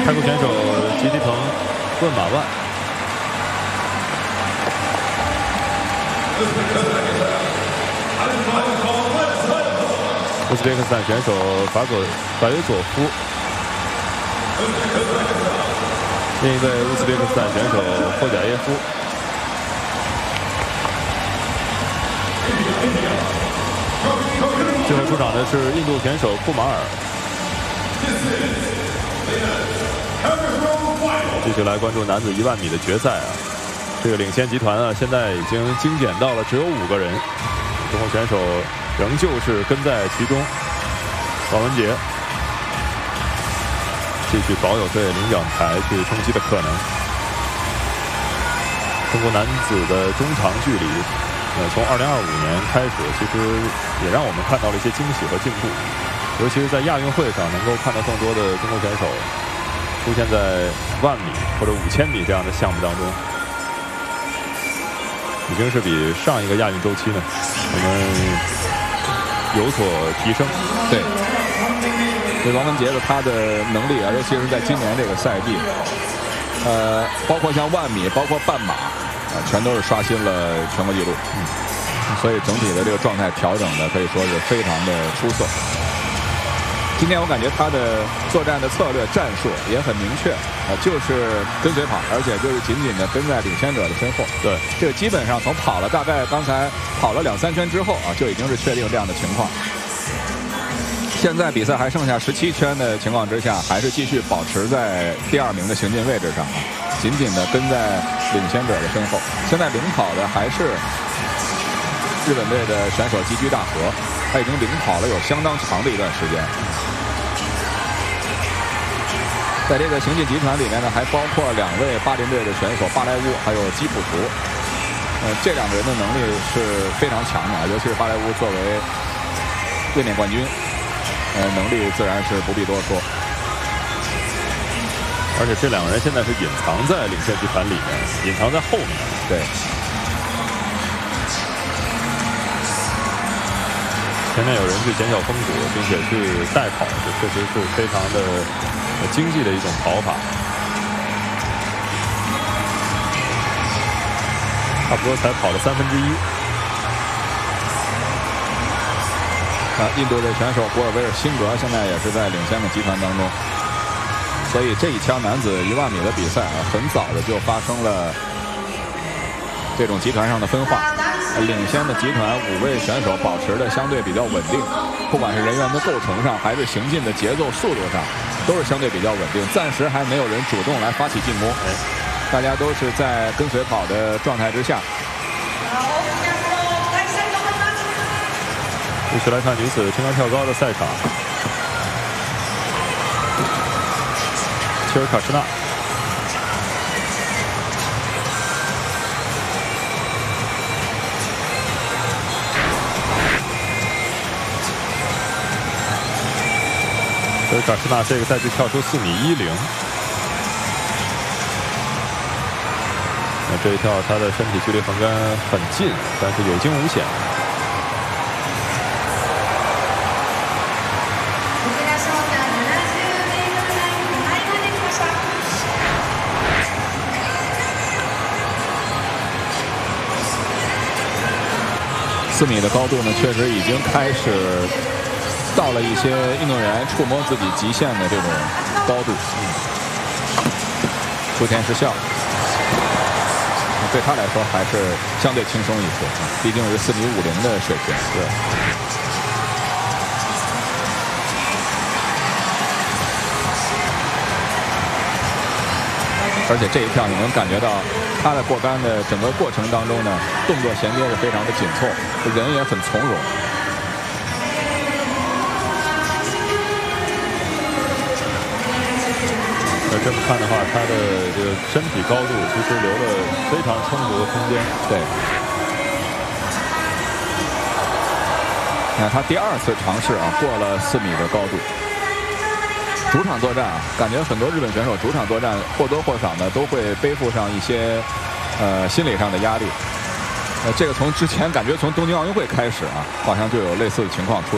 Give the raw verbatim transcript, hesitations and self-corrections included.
泰国选手吉迪腾问马万。乌兹别克斯坦选手法佐法约佐夫，另一位乌兹别克斯坦选手霍贾耶夫。最后出场的是印度选手库马尔。继续来关注男子一万米的决赛啊！这个领先集团啊，现在已经精简到了只有五个人，中国选手仍旧是跟在其中。王文杰继续保有对领奖台去冲击的可能。中国男子的中长距离，呃，从二零二五年开始，其实也让我们看到了一些惊喜和进步。尤其是在亚运会上，能够看到更多的中国选手出现在万米或者五千米这样的项目当中，已经是比上一个亚运周期呢，我们有所提升。 对，对王文杰的他的能力啊，尤其是在今年这个赛季，呃，包括像万米，包括半马啊，全都是刷新了全国纪录。嗯，所以整体的这个状态调整的可以说是非常的出色。今天我感觉他的作战的策略战术也很明确啊，就是跟随跑，而且就是紧紧的跟在领先者的身后。对，这个基本上从跑了大概刚才跑了两三圈之后啊，就已经是确定这样的情况。现在比赛还剩下十七圈的情况之下，还是继续保持在第二名的行进位置上，紧紧的跟在领先者的身后。现在领跑的还是日本队的选手吉居大和，他已经领跑了有相当长的一段时间。在这个行进集团里面呢，还包括两位巴林队的选手巴莱乌还有基普图。呃，这两个人的能力是非常强的，尤其是巴莱乌作为卫冕冠军，呃，能力自然是不必多说。 而且这两个人现在是隐藏在领先集团里面，隐藏在后面。 对。 前面有人去减小风阻，并且去带跑，这确实是非常的经济的一种跑法。差不多才跑了三分之一。 啊，印度的选手博尔维尔辛格现在也是在领先的集团当中，所以这一枪男子一万米的比赛啊，很早的就发生了这种集团上的分化。领先的集团五位选手保持的相对比较稳定，不管是人员的构成上，还是行进的节奏速度上，都是相对比较稳定。暂时还没有人主动来发起进攻，大家都是在跟随跑的状态之下。 继续来看女子撑杆跳高的赛场，切尔卡什纳。所以卡什纳这个赛季跳出四米一零，那这一跳他的身体距离横杆很近，但是有惊无险。 四米的高度呢，确实已经开始到了一些运动员触摸自己极限的这种高度。出田失效，对他来说还是相对轻松一些，毕竟是四米五零的水平。对。而且这一跳你能感觉到他的过杆的整个过程当中呢，动作衔接是非常的紧凑，人也很从容。 那这么看的话，他的这个身体高度其实留了非常充足的空间。 对。那他第二次尝试啊，过了四米的高度。主场作战啊，感觉很多日本选手主场作战或多或少呢都会背负上一些呃心理上的压力。呃，这个从之前感觉从东京奥运会开始啊，好像就有类似的情况出。